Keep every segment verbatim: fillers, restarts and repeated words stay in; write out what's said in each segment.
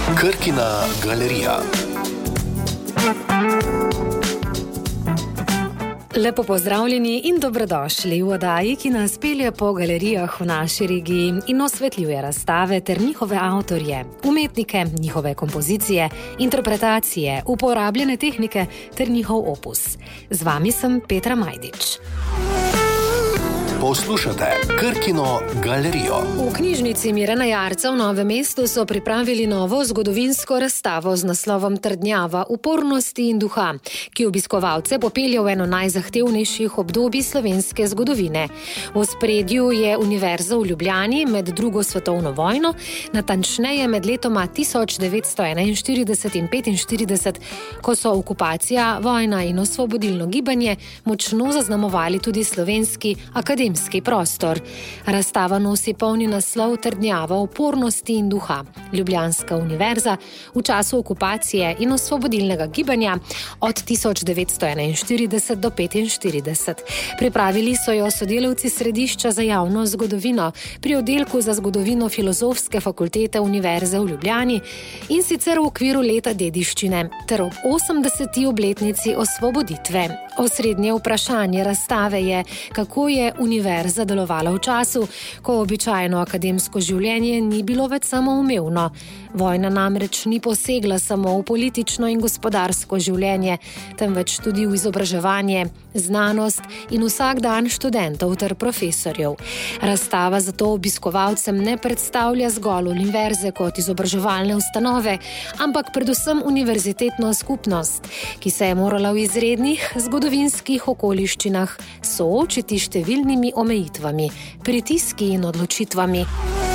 Krkina galerija. Lepo pozdravljeni in dobrodošli v oddaji, ki nas pelje po galerijah v naši regiji in osvetljuje razstave ter njihove avtorje, umetnike, njihove kompozicije, interpretacije, uporabljene tehnike ter njihov opus. Z vami sem Petra Majdič. Poslušate Krkino galerijo. V knjižnici Mirana Jarca v Novem mestu so pripravili novo zgodovinsko razstavo z naslovom Trdnjava upornosti in duha, ki obiskovalce popelje v eno najzahtevnejših obdobij slovenske zgodovine. V ospredju je Univerza v Ljubljani med drugo svetovno vojno, natančneje med letoma tisoč devetsto enainštirideset in petinštirideset, ko so okupacija, vojna in osvobodilno gibanje močno zaznamovali tudi slovenski akademski prostor. Razstava nosi polni naslov Trdnjava upornosti in duha. Ljubljanska univerza v času okupacije in osvobodilnega gibanja od tisoč devetsto enainštirideset do petinštirideset. Pripravili so jo sodelavci Središča za javno zgodovino pri oddelku za zgodovino Filozofske fakultete Univerze v Ljubljani in sicer v okviru leta dediščine ter ob osemdeseti obletnici osvoboditve. Osrednje vprašanje razstave je, kako je univerza delovala v času, ko običajno akademsko življenje ni bilo več samoumevno. Vojna namreč ni posegla samo v politično in gospodarsko življenje, temveč tudi v izobraževanje, znanost in vsak dan študentov ter profesorjev. Razstava zato obiskovalcem ne predstavlja zgolj univerze kot izobraževalne ustanove, ampak predvsem univerzitetno skupnost, ki se je morala v izrednih zgodovinskih okoliščinah soočiti številnimi omejitvami, pritiski in odločitvami.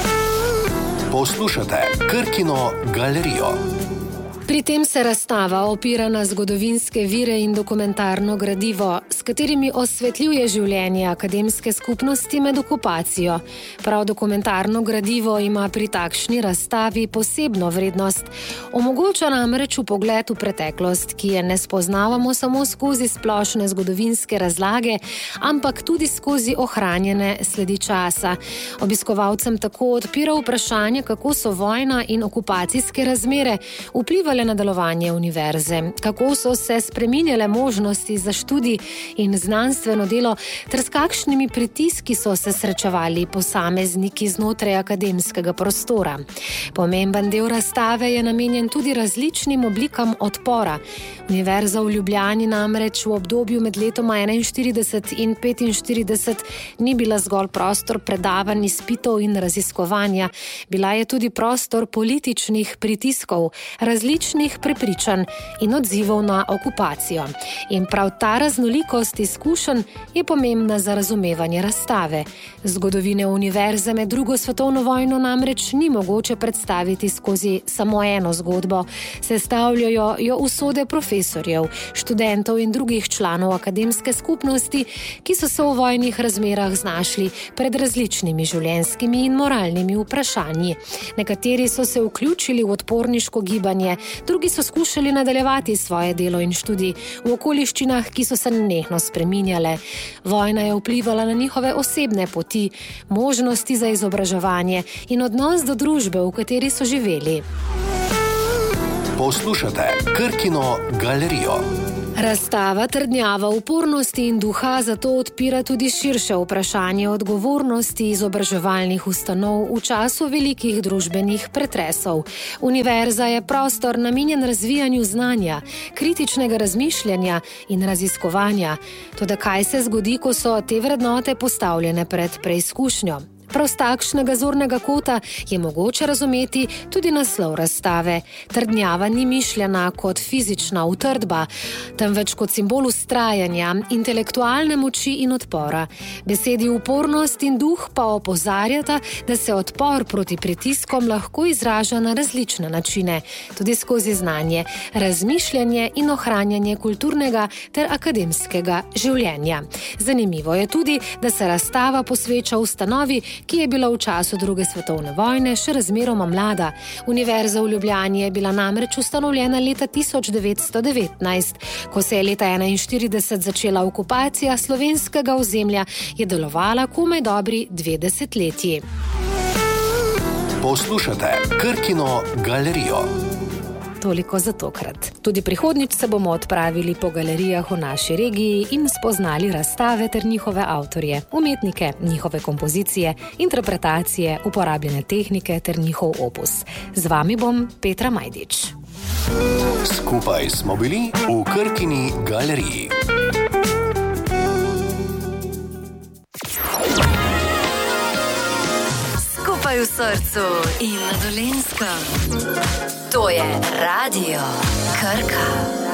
Poslušate Krkino galerijo. Pri tem se razstava opira na zgodovinske vire in dokumentarno gradivo, s katerimi osvetljuje življenje akademske skupnosti med okupacijo. Prav dokumentarno gradivo ima pri takšni razstavi posebno vrednost. Omogoča namreč vpogled v preteklost, ki je ne spoznavamo samo skozi splošne zgodovinske razlage, ampak tudi skozi ohranjene sledi časa. Obiskovalcem tako odpira vprašanje, kako so vojna in okupacijske razmere vplivali na delovanje univerze, kako so se spreminjale možnosti za študij in znanstveno delo, ter s kakšnimi pritiski so se srečevali posamezniki znotraj akademskega prostora. Pomemben del razstave je namenjen tudi različnim oblikam odpora. Univerza v Ljubljani namreč v obdobju med letoma enainštirideset in petinštirideset ni bila zgolj prostor predavanj, izpitov in raziskovanja, bila je tudi prostor političnih pritiskov, različnih prepričanj in odzivov na okupacijo. In prav ta raznolikost izkušenj je pomembna za razumevanje razstave. Zgodovine univerze med drugo svetovno vojno namreč ni mogoče predstaviti skozi samo eno zgodbo. Sestavljajo jo usode profesorjev, študentov in drugih članov akademske skupnosti, ki so se v vojnih razmerah znašli pred različnimi življenjskimi in moralnimi vprašanji. Nekateri so se vključili v odporniško gibanje, drugi so skušali nadaljevati svoje delo in študij v okoliščinah, ki so se nenehno spreminjale. Vojna je vplivala na njihove osebne poti, možnosti za izobraževanje in odnos do družbe, v kateri so živeli. Poslušate Krkino galerijo. Razstava Trdnjava upornosti in duha zato odpira tudi širše vprašanje odgovornosti izobraževalnih ustanov v času velikih družbenih pretresov. Univerza je prostor namenjen razvijanju znanja, kritičnega razmišljanja in raziskovanja. Toda kaj se zgodi, ko so te vrednote postavljene pred preizkušnjo? Prav z takšnega zornega kota je mogoče razumeti tudi naslov razstave. Trdnjava ni mišljena kot fizična utrdba, temveč kot simbol vztrajanja, intelektualne moči in odpora. Besedi upornost in duh pa opozarjata, da se odpor proti pritiskom lahko izraža na različne načine, tudi skozi znanje, razmišljanje in ohranjanje kulturnega ter akademskega življenja. Zanimivo je tudi, da se razstava posveča ustanovi, ki je bila v času druge svetovne vojne še razmeroma mlada. Univerza v Ljubljani je bila namreč ustanovljena leta tisoč devetsto devetnajst. Ko se je leta enainštirideset začela okupacija slovenskega ozemlja, je delovala komaj dobri dve desetletji. Poslušate Krkino galerijo. Toliko za tokrat. Tudi prihodnjič se bomo odpravili po galerijah v naši regiji in spoznali razstave ter njihove avtorje, umetnike, njihove kompozicije, interpretacije, uporabljene tehnike ter njihov opus. Z vami bom Petra Majdič. Skupaj smo bili v Krkini galeriji. Skupaj v srcu in na Dolenjskem. To je Radio Krka.